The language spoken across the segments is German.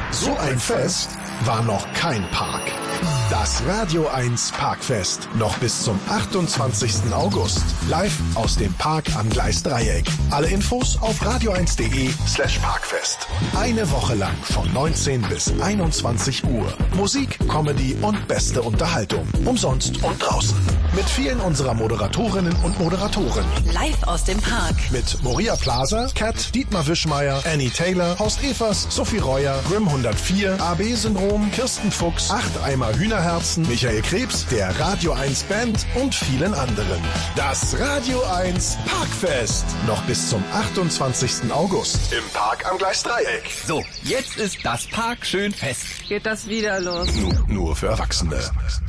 So ein Fest war noch kein Park. Das Radio 1 Parkfest. Noch bis zum 28. August. Live aus dem Park am Gleisdreieck. Alle Infos auf radio1.de/parkfest. Eine Woche lang von 19 bis 21 Uhr. Musik, Comedy und beste Unterhaltung. Umsonst und draußen. Mit vielen unserer Moderatorinnen und Moderatoren. Live aus dem Park. Mit Moria Plaza, Kat, Dietmar Wischmeier, Annie Taylor, Horst Evers, Sophie Reuer, Grimm 104, AB-Syndrom, Kirsten Fuchs, 8 Eimer Hühnerherzen, Michael Krebs, der Radio 1 Band und vielen anderen. Das Radio 1 Parkfest. Noch bis zum 28. August. Im Park am Gleisdreieck. So, jetzt ist das Park schön fest. Geht das wieder los? Nur für Erwachsene.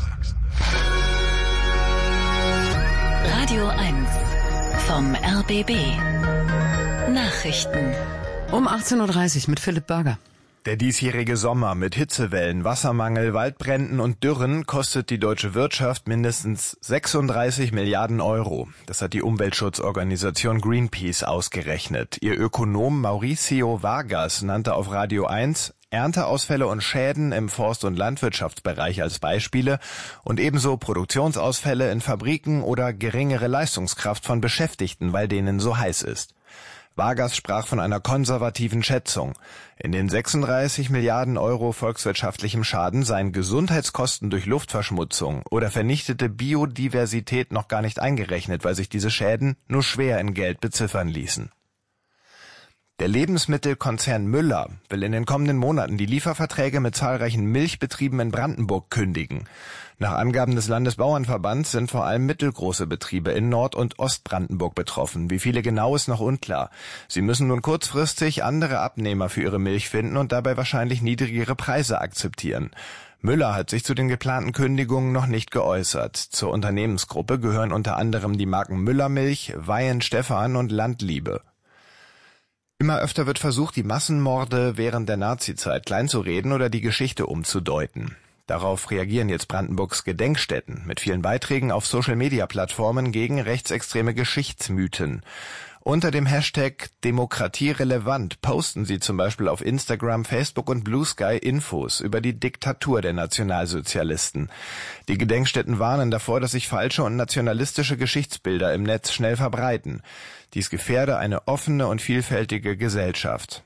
Radio 1 vom RBB. Nachrichten. Um 18.30 Uhr mit Philipp Berger. Der diesjährige Sommer mit Hitzewellen, Wassermangel, Waldbränden und Dürren kostet die deutsche Wirtschaft mindestens 36 Milliarden Euro. Das hat die Umweltschutzorganisation Greenpeace ausgerechnet. Ihr Ökonom Mauricio Vargas nannte auf Radio 1 Ernteausfälle und Schäden im Forst- und Landwirtschaftsbereich als Beispiele und ebenso Produktionsausfälle in Fabriken oder geringere Leistungskraft von Beschäftigten, weil denen so heiß ist. Vargas sprach von einer konservativen Schätzung. In den 36 Milliarden Euro volkswirtschaftlichem Schaden seien Gesundheitskosten durch Luftverschmutzung oder vernichtete Biodiversität noch gar nicht eingerechnet, weil sich diese Schäden nur schwer in Geld beziffern ließen. Der Lebensmittelkonzern Müller will in den kommenden Monaten die Lieferverträge mit zahlreichen Milchbetrieben in Brandenburg kündigen. Nach Angaben des Landesbauernverbands sind vor allem mittelgroße Betriebe in Nord- und Ostbrandenburg betroffen. Wie viele genau ist noch unklar. Sie müssen nun kurzfristig andere Abnehmer für ihre Milch finden und dabei wahrscheinlich niedrigere Preise akzeptieren. Müller hat sich zu den geplanten Kündigungen noch nicht geäußert. Zur Unternehmensgruppe gehören unter anderem die Marken Müllermilch, Weihenstephan und Landliebe. Immer öfter wird versucht, die Massenmorde während der Nazizeit kleinzureden oder die Geschichte umzudeuten. Darauf reagieren jetzt Brandenburgs Gedenkstätten mit vielen Beiträgen auf Social-Media-Plattformen gegen rechtsextreme Geschichtsmythen. Unter dem Hashtag #demokratierelevant posten sie zum Beispiel auf Instagram, Facebook und Blue Sky Infos über die Diktatur der Nationalsozialisten. Die Gedenkstätten warnen davor, dass sich falsche und nationalistische Geschichtsbilder im Netz schnell verbreiten. Dies gefährde eine offene und vielfältige Gesellschaft.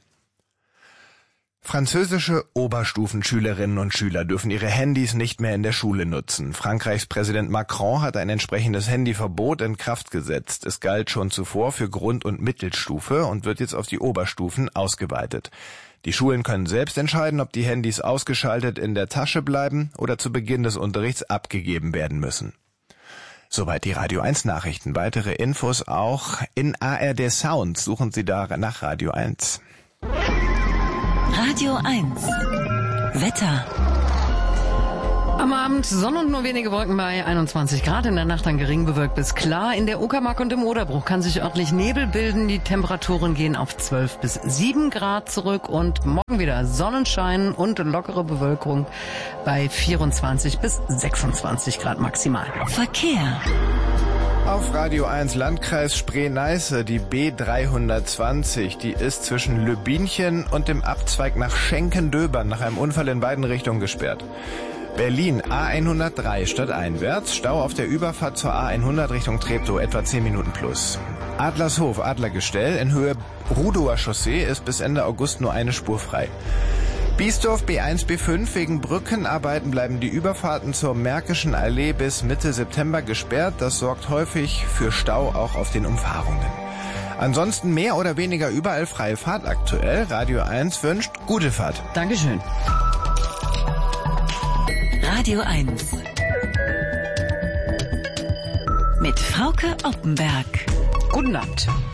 Französische Oberstufenschülerinnen und Schüler dürfen ihre Handys nicht mehr in der Schule nutzen. Frankreichs Präsident Macron hat ein entsprechendes Handyverbot in Kraft gesetzt. Es galt schon zuvor für Grund- und Mittelstufe und wird jetzt auf die Oberstufen ausgeweitet. Die Schulen können selbst entscheiden, ob die Handys ausgeschaltet in der Tasche bleiben oder zu Beginn des Unterrichts abgegeben werden müssen. Soweit die Radio 1 Nachrichten. Weitere Infos auch in ARD Sound. Suchen Sie da nach Radio 1. Radio 1 Wetter. Am Abend Sonne und nur wenige Wolken bei 21 Grad. In der Nacht dann gering bewölkt bis klar. In der Uckermark und im Oderbruch kann sich örtlich Nebel bilden. Die Temperaturen gehen auf 12 bis 7 Grad zurück. Und morgen wieder Sonnenschein und lockere Bewölkung bei 24 bis 26 Grad maximal. Verkehr. Auf Radio 1 Landkreis Spree-Neiße, die B320, die ist zwischen Lübinchen und dem Abzweig nach Schenkendöbern nach einem Unfall in beiden Richtungen gesperrt. Berlin A103 stadteinwärts, Stau auf der Überfahrt zur A100 Richtung Treptow, etwa 10 Minuten plus. Adlershof, Adlergestell in Höhe Rudower Chaussee ist bis Ende August nur eine Spur frei. Biesdorf B1, B5, wegen Brückenarbeiten bleiben die Überfahrten zur Märkischen Allee bis Mitte September gesperrt. Das sorgt häufig für Stau auch auf den Umfahrungen. Ansonsten mehr oder weniger überall freie Fahrt aktuell. Radio 1 wünscht gute Fahrt. Dankeschön. Radio 1 mit Frauke Oppenberg. Guten Abend.